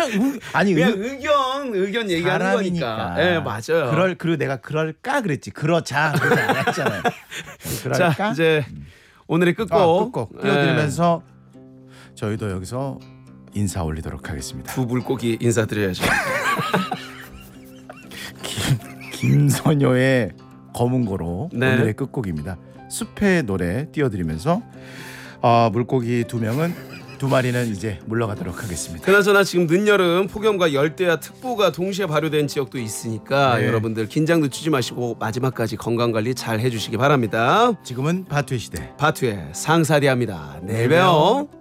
아니 그냥 의견 얘기하는 거니까. 예, 맞아요. 그리고 내가 그럴까 그랬지. 그러자 그러지 않았잖아요. 그럴까? 자, 이제 오늘의 끝곡 띄워드리면서 저희도 여기서 인사 올리도록 하겠습니다. 두 물고기 인사드려야죠. 김선효의 검은고로 네. 오늘의 끝곡입니다. 숲의 노래 띄워드리면서 물고기 두 마리는 이제 물러가도록 하겠습니다. 그나저나 지금 늦여름 폭염과 열대야 특보가 동시에 발효된 지역도 있으니까 네. 여러분들 긴장 늦추지 마시고 마지막까지 건강관리 잘 해주시기 바랍니다. 지금은 바투의 시대. 바투의 상사리합니다. 내일 봬요.